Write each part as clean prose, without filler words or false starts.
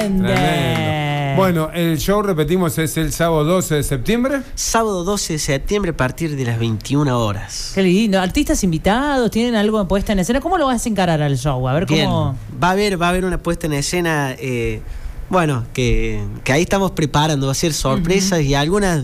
Excelente. Tremendo. Bueno, el show, repetimos, es el sábado 12 de septiembre. Sábado 12 de septiembre a partir de las 21 horas. Qué lindo. ¿Artistas invitados? ¿Tienen algo puesta en escena? ¿Cómo lo vas a encarar al show? A ver Bien. cómo... Va a haber una puesta en escena, bueno, que ahí estamos preparando. Va a ser sorpresas y algunas...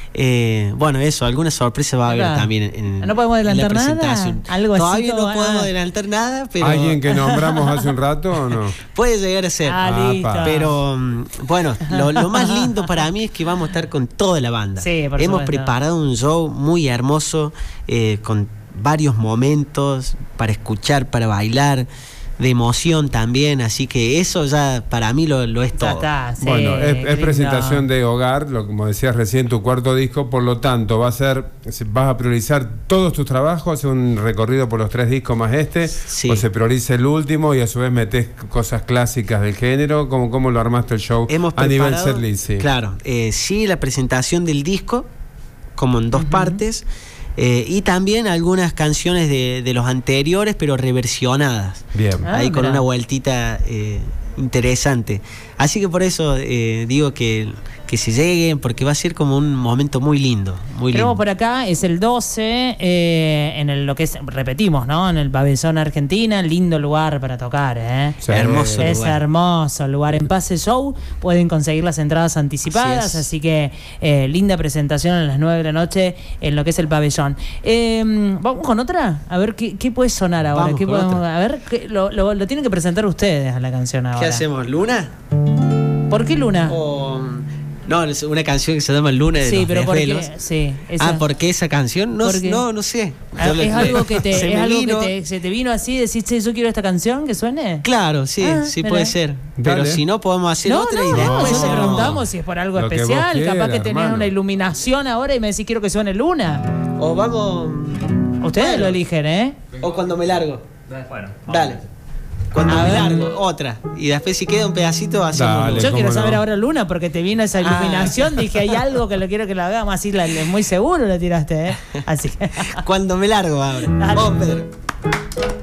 algunas sorpresas va a haber también en ¿No podemos adelantar en la presentación. nada? ¿Algo así Todavía como, no podemos adelantar nada, pero... ¿Alguien que nombramos hace un rato o no? Puede llegar a ser. Listo. Pero bueno, lo más lindo para mí es que vamos a estar con toda la banda. Sí, por Hemos supuesto. preparado un show muy hermoso, con varios momentos para escuchar, para bailar, de emoción también, así que eso ya para mí lo es todo. Ya está, sí, Bueno, qué es lindo. presentación de hogar, como decías recién, tu cuarto disco, por lo tanto vas a priorizar todos tus trabajos, hacer un recorrido por los 3 discos más Sí. o se prioriza el último y a su vez metés cosas clásicas del género. ¿Cómo lo armaste el show a nivel setlist? Sí. Claro, sí, la presentación del disco, como en 2 partes, y también algunas canciones de los anteriores, pero reversionadas. Bien. Ahí con mirá. una vueltita interesante. Así que por eso digo que se lleguen, porque va a ser como un momento muy lindo. Muy Tenemos lindo. por acá, es el 12, en lo que es, repetimos, ¿no? En el Pabellón Argentina, lindo lugar para tocar, Sí. Hermoso Es lugar. hermoso el lugar. En Pase Show pueden conseguir las entradas anticipadas, así que linda presentación a las 9 de la noche en lo que es el Pabellón. ¿Vamos con otra? A ver qué puede sonar ahora. Vamos ¿Qué con podemos, otra. a ver, lo tienen que presentar ustedes a la canción ahora. ¿Qué hacemos? ¿Luna? ¿Por qué Luna? No, es una canción que se llama Luna de Sí, los pero ¿por qué? Desvelos. Sí, esa. ¿por qué esa canción? No, ¿Por qué? no sé. ¿Es algo que Se me vino. se te vino así, deciste, yo quiero esta canción que suene? Claro, sí, sí mirá. puede ser. Pero Dale. si no, podemos hacer otra y después yo te hacemos- preguntamos si es por algo Lo que especial, vos quieras, capaz que tenés hermano. una iluminación ahora y me decís quiero que suene Luna. O vamos... Ustedes Bueno. lo eligen, ¿eh? O cuando me largo. Bueno, Dale. Cuando A me ver. largo, otra. Y después si queda un pedacito, hacemos Dale. uno. Yo ¿cómo quiero no? saber ahora Luna porque te vino esa iluminación, dije hay algo que lo quiero que lo hagamos así, muy seguro lo tiraste, ¿eh? Así que... Cuando me largo ahora. Dale. Vamos, Pedro.